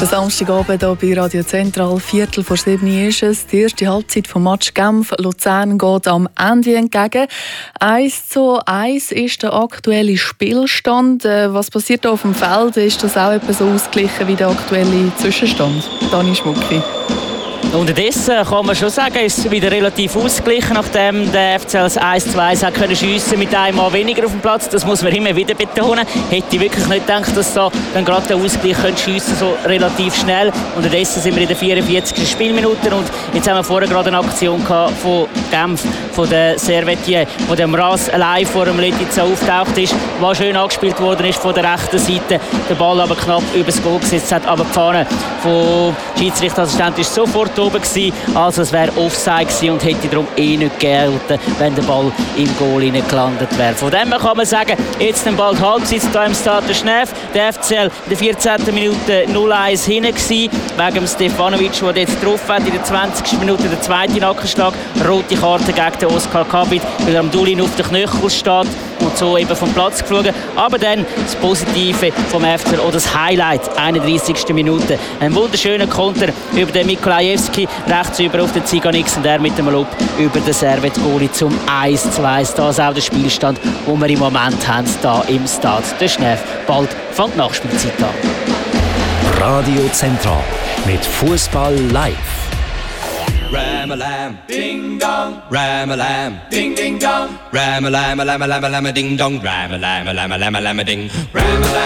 Der Samstagabend hier bei Radio Zentral, 6:45 ist es. Die erste Halbzeit vom Match Genf-Luzern geht am Ende entgegen. 1:1 ist der aktuelle Spielstand. Was passiert hier auf dem Feld? Ist das auch etwa so ausgeglichen wie der aktuelle Zwischenstand? Dani Schmucki. Unterdessen kann man schon sagen, ist es wieder relativ ausgeglichen, nachdem der FCL 1:2 hat können schiessen mit einem Mann weniger auf dem Platz. Das muss man immer wieder betonen. Hätte ich wirklich nicht gedacht, dass da dann gerade der Ausgleich schiessen so relativ schnell. Unterdessen sind wir in der 44. Spielminute und jetzt haben wir vorher gerade eine Aktion gehabt von Genf, von der Servetier, wo der Mraz allein vor dem Letizia auftaucht ist, was schön angespielt worden ist von der rechten Seite. Der Ball aber knapp übers Goal gesetzt hat, aber die Fahne vom Schiedsrichterassistent ist sofort oben gewesen, also es wäre Offside gewesen und hätte darum nicht gelten, wenn der Ball im Goal gelandet wäre. Von dem kann man sagen, jetzt dann bald Halbzeit hier im Stade Genf. Der FCL in der 14. Minute 0:1 hinten gewesen, wegen Stefanovic, der jetzt getroffen hat. In der 20. Minute der zweite Nackenschlag, rote Karte gegen den Oskar Kabit, weil er am Dulin auf den Knöchel steht und so eben vom Platz geflogen. Aber dann das Positive vom FCL oder das Highlight, 31. Minute. Ein wunderschöner Konter über den Mikolajewski, rechts über auf den Ziganix und er mit dem Lob über den Servet-Goalie zum 1:2. Das ist auch der Spielstand, den wir im Moment haben, hier im Stade de Genf. Bald fängt die Nachspielzeit an. Radio Zentral mit Fußball live. Ram-a-lam, ding-dong, ram-a-lam, ding-ding-dong, ram-a-lam-a-lam-a-lam-a-ding-dong, ram-a-lam-a-lam-a-lam-a-ding, ram-a-lam.